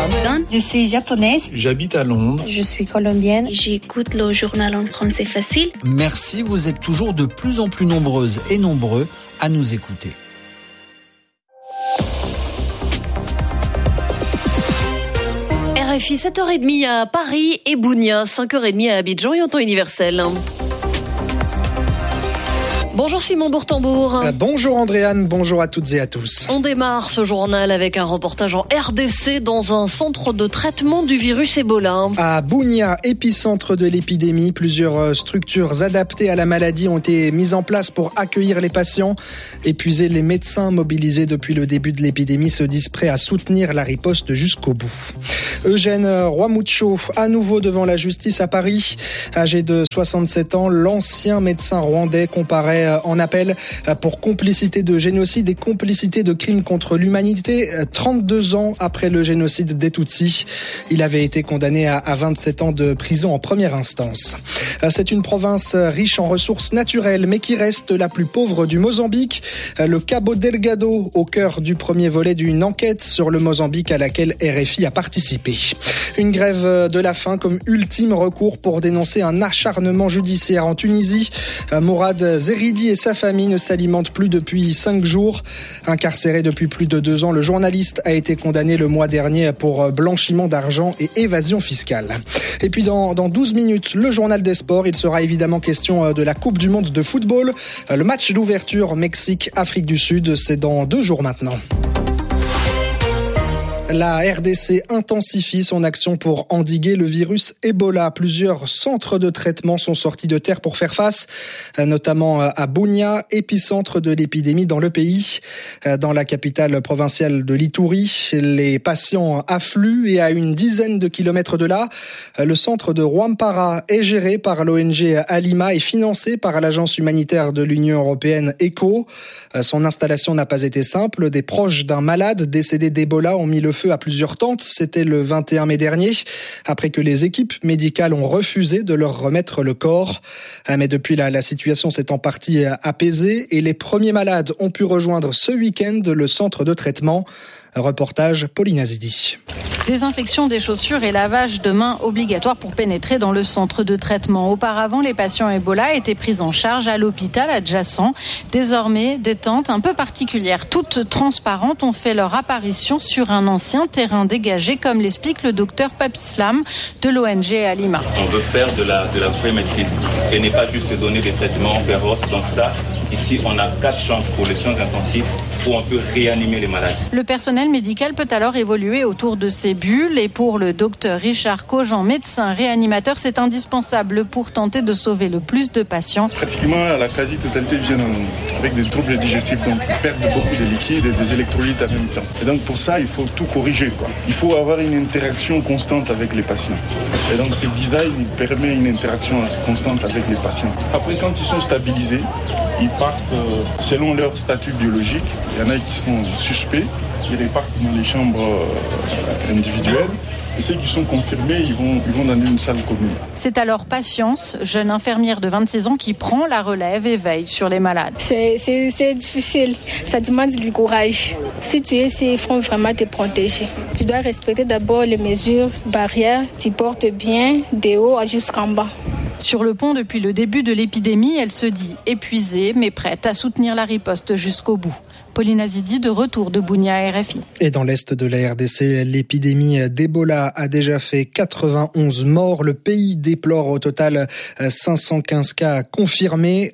Je suis japonaise. J'habite à Londres. Je suis colombienne. J'écoute le journal en français facile. Merci, vous êtes toujours de plus en plus nombreuses et nombreux à nous écouter. RFI 7h30 à Paris et Bounia, 5h30 à Abidjan et en temps universel. Bonjour Simon Bourtambour. Bonjour Andréane, bonjour à toutes et à tous. On démarre ce journal avec un reportage en RDC dans un centre de traitement du virus Ebola. À Bounia, épicentre de l'épidémie, plusieurs structures adaptées à la maladie ont été mises en place pour accueillir les patients. Épuisés, les médecins mobilisés depuis le début de l'épidémie se disent prêts à soutenir la riposte jusqu'au bout. Eugène Rwamucho, à nouveau devant la justice à Paris. Âgé de 67 ans, l'ancien médecin rwandais comparaît en appel pour complicité de génocide et complicité de crimes contre l'humanité 32 ans après le génocide des Tutsis. Il avait été condamné à 27 ans de prison en première instance. C'est une province riche en ressources naturelles mais qui reste la plus pauvre du Mozambique. Le Cabo Delgado au cœur du premier volet d'une enquête sur le Mozambique à laquelle RFI a participé. Une grève de la faim comme ultime recours pour dénoncer un acharnement judiciaire en Tunisie. Mourad Zeridi et sa famille ne s'alimentent plus depuis 5 jours. Incarcéré depuis plus de 2 ans, le journaliste a été condamné le mois dernier pour blanchiment d'argent et évasion fiscale. Et puis dans 12 minutes, le journal des sports, il sera évidemment question de la Coupe du Monde de football. Le match d'ouverture Mexique-Afrique du Sud, c'est dans 2 jours maintenant. La RDC intensifie son action pour endiguer le virus Ebola. Plusieurs centres de traitement sont sortis de terre pour faire face, notamment à Bounia, épicentre de l'épidémie dans le pays. Dans la capitale provinciale de l'Ituri, les patients affluent et à une dizaine de kilomètres de là, le centre de Rwampara est géré par l'ONG Alima et financé par l'agence humanitaire de l'Union européenne ECHO. Son installation n'a pas été simple. Des proches d'un malade décédé d'Ebola ont mis le feu à plusieurs tentes. C'était le 21 mai dernier, après que les équipes médicales ont refusé de leur remettre le corps. Mais depuis, la situation s'est en partie apaisée et les premiers malades ont pu rejoindre ce week-end le centre de traitement. Reportage Pauline Azidi. Désinfection des chaussures et lavage de mains obligatoires pour pénétrer dans le centre de traitement. Auparavant, les patients Ebola étaient pris en charge à l'hôpital adjacent. Désormais, des tentes un peu particulières, toutes transparentes, ont fait leur apparition sur un ancien terrain dégagé, comme l'explique le docteur Papislam de l'ONG Alima. On veut faire de la vraie médecine et n'est pas juste donner des traitements péros. Donc ça, ici, on a 4 chambres pour les soins intensifs où on peut réanimer les malades. Le personnel médical peut alors évoluer autour de ces bulles et pour le docteur Richard Cogent, médecin réanimateur, c'est indispensable pour tenter de sauver le plus de patients. Pratiquement la quasi-totalité viennent avec des troubles digestifs, donc ils perdent beaucoup de liquides et des électrolytes en même temps. Et donc pour ça, il faut tout corriger, Il faut avoir une interaction constante avec les patients. Et donc ce design, il permet une interaction constante avec les patients. Après, quand ils sont stabilisés, ils partent selon leur statut biologique. Il y en a qui sont suspects, ils repartent dans les chambres individuelles. Et ceux qui sont confirmés, ils vont dans une salle commune. C'est alors Patience, jeune infirmière de 26 ans, qui prend la relève et veille sur les malades. C'est difficile, ça demande du courage. Si tu es ici, il faut vraiment te protéger. Tu dois respecter d'abord les mesures barrières, tu portes bien de haut jusqu'en bas. Sur le pont depuis le début de l'épidémie, elle se dit épuisée mais prête à soutenir la riposte jusqu'au bout. Pauline Azidi, de retour de Bounia à RFI. Et dans l'est de la RDC, l'épidémie d'Ebola a déjà fait 91 morts. Le pays déplore au total 515 cas confirmés.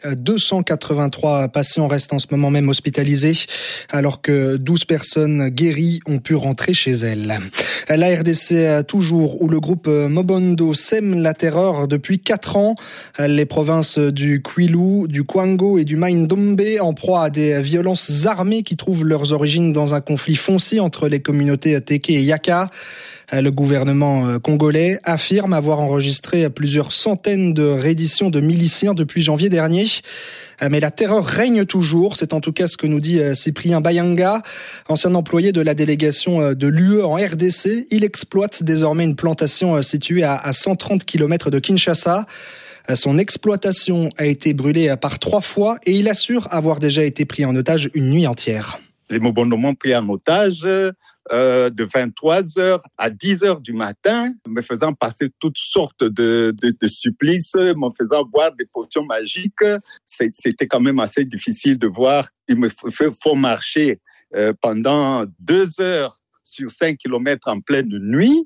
283 patients restent en ce moment même hospitalisés, alors que 12 personnes guéries ont pu rentrer chez elles. La RDC toujours, où le groupe Mobondo sème la terreur depuis 4 ans. Les provinces du Kwilu, du Kwango et du Mai-Ndombe en proie à des violences armées qui trouvent leurs origines dans un conflit foncier entre les communautés Teke et Yaka. Le gouvernement congolais affirme avoir enregistré plusieurs centaines de redditions de miliciens depuis janvier dernier. Mais la terreur règne toujours, c'est en tout cas ce que nous dit Cyprien Bayanga, ancien employé de la délégation de l'UE en RDC. Il exploite désormais une plantation située à 130 km de Kinshasa. Son exploitation a été brûlée par 3 fois et il assure avoir déjà été pris en otage une nuit entière. Les Mobondo m'ont pris en otage. de 23h à 10h du matin, me faisant passer toutes sortes de supplices, me faisant boire des potions magiques. C'était quand même assez difficile de voir. Il me faut marcher pendant 2 heures sur 5 kilomètres en pleine nuit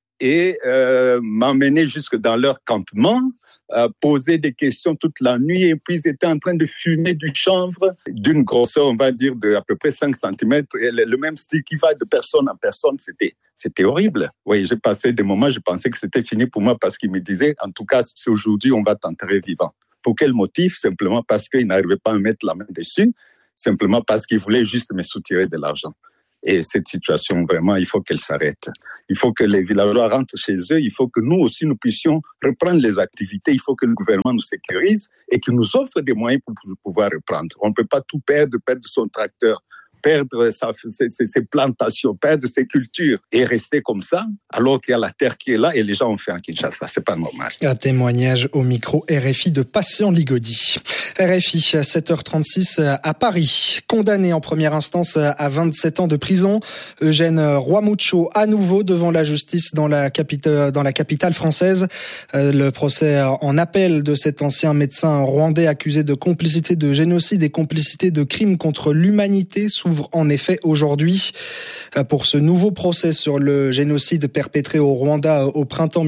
et m'emmener jusque dans leur campement, poser des questions toute la nuit, et puis ils étaient en train de fumer du chanvre d'une grosseur, on va dire, de à peu près 5 cm, et le même style qui va de personne en personne. C'était horrible. Oui, j'ai passé des moments, je pensais que c'était fini pour moi, parce qu'ils me disaient, en tout cas, c'est aujourd'hui, on va t'enterrer vivant. Pour quel motif? Simplement parce qu'ils n'arrivaient pas à mettre la main dessus, simplement parce qu'ils voulaient juste me soutirer de l'argent. Et cette situation, vraiment, il faut qu'elle s'arrête. Il faut que les villageois rentrent chez eux. Il faut que nous aussi, nous puissions reprendre les activités. Il faut que le gouvernement nous sécurise et qu'il nous offre des moyens pour pouvoir reprendre. On ne peut pas tout perdre son tracteur, perdre ses plantations, perdre ses cultures et rester comme ça, alors qu'il y a la terre qui est là et les gens ont fait en Kinshasa. C'est pas normal. Un témoignage au micro RFI de Patient Ligodi. RFI à 7h36 à Paris. Condamné en première instance à 27 ans de prison, Eugène Rwamucho à nouveau devant la justice dans la capitale française. Le procès en appel de cet ancien médecin rwandais accusé de complicité de génocide et complicité de crimes contre l'humanité s'ouvre en effet aujourd'hui. Pour ce nouveau procès sur le génocide perpétré au Rwanda au printemps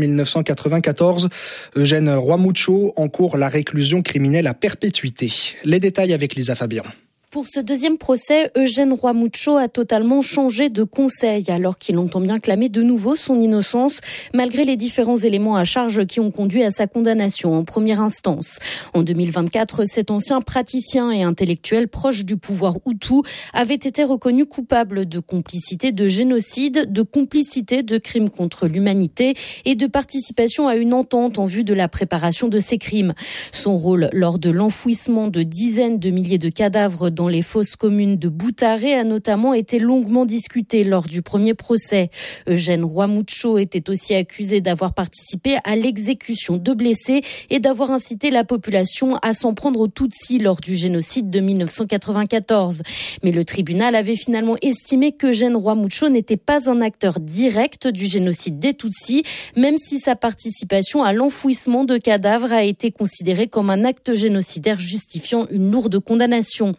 1994, Eugène Rwamucho encourt la réclusion criminelle à perpétuité. Les détails avec Lisa Fabian. Pour ce deuxième procès, Eugène Rwamucho a totalement changé de conseil alors qu'il entend bien clamer de nouveau son innocence malgré les différents éléments à charge qui ont conduit à sa condamnation en première instance. En 2024, cet ancien praticien et intellectuel proche du pouvoir Hutu avait été reconnu coupable de complicité de génocide, de complicité de crimes contre l'humanité et de participation à une entente en vue de la préparation de ces crimes. Son rôle lors de l'enfouissement de dizaines de milliers de cadavres dans les fosses communes de Boutaré a notamment été longuement discuté lors du premier procès. Eugène Rwamucho était aussi accusé d'avoir participé à l'exécution de blessés et d'avoir incité la population à s'en prendre aux Tutsis lors du génocide de 1994. Mais le tribunal avait finalement estimé qu'Eugène Rwamucho n'était pas un acteur direct du génocide des Tutsis, même si sa participation à l'enfouissement de cadavres a été considérée comme un acte génocidaire justifiant une lourde condamnation.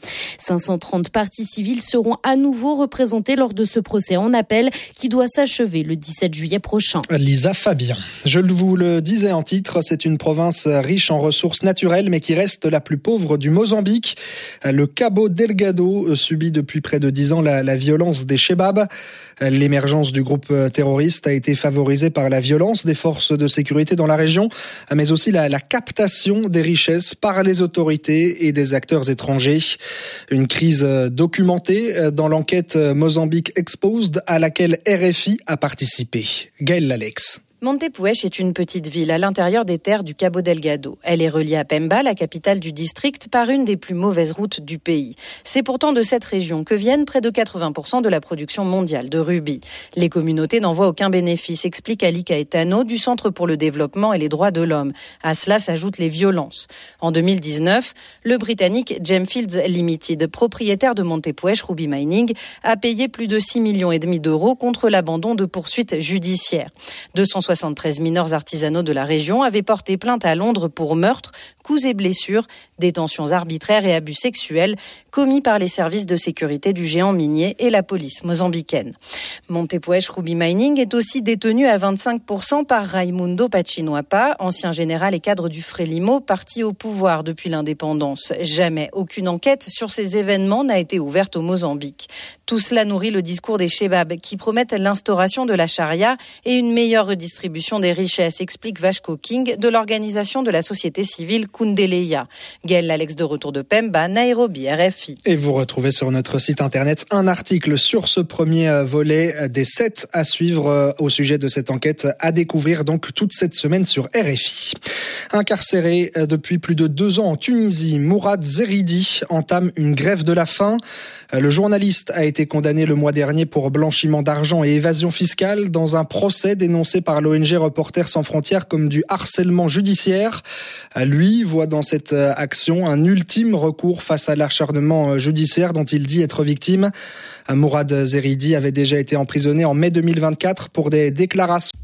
530 parties civiles seront à nouveau représentées lors de ce procès en appel qui doit s'achever le 17 juillet prochain. Lisa Fabien. Je vous le disais en titre, c'est une province riche en ressources naturelles mais qui reste la plus pauvre du Mozambique. Le Cabo Delgado subit depuis près de 10 ans la violence des Chebab. L'émergence du groupe terroriste a été favorisée par la violence des forces de sécurité dans la région, mais aussi la captation des richesses par les autorités et des acteurs étrangers. Une crise documentée dans l'enquête Mozambique Exposed à laquelle RFI a participé. Gaël Lalex. Montepuez est une petite ville à l'intérieur des terres du Cabo Delgado. Elle est reliée à Pemba, la capitale du district, par une des plus mauvaises routes du pays. C'est pourtant de cette région que viennent près de 80% de la production mondiale de rubis. Les communautés n'en voient aucun bénéfice, explique Ali Caetano du Centre pour le développement et les droits de l'homme. À cela s'ajoutent les violences. En 2019, le Britannique Gemfields Limited, propriétaire de Montepuez Ruby Mining, a payé plus de 6,5 millions d'euros contre l'abandon de poursuites judiciaires. 273 mineurs artisanaux de la région avaient porté plainte à Londres pour meurtre, coups et blessures, détentions arbitraires et abus sexuels commis par les services de sécurité du géant minier et la police mozambicaine. Montepuez Ruby Mining est aussi détenu à 25% par Raimundo Pachinwapa, ancien général et cadre du Frelimo, parti au pouvoir depuis l'indépendance. Jamais aucune enquête sur ces événements n'a été ouverte au Mozambique. Tout cela nourrit le discours des Chebab qui promettent l'instauration de la charia et une meilleure redistribution des richesses, explique Vasco King de l'organisation de la société civile Kundeleya. Gaël Alex de retour de Pemba, Nairobi, RFI. Et vous retrouvez sur notre site internet un article sur ce premier volet des 7 à suivre au sujet de cette enquête à découvrir donc toute cette semaine sur RFI. Incarcéré depuis plus de 2 ans en Tunisie, Mourad Zeridi entame une grève de la faim. Le journaliste a été condamné le mois dernier pour blanchiment d'argent et évasion fiscale dans un procès dénoncé par l'ONG Reporters sans frontières comme du harcèlement judiciaire. Lui lui voit dans cette action un ultime recours face à l'acharnement judiciaire dont il dit être victime. Mourad Zeridi avait déjà été emprisonné en mai 2024 pour des déclarations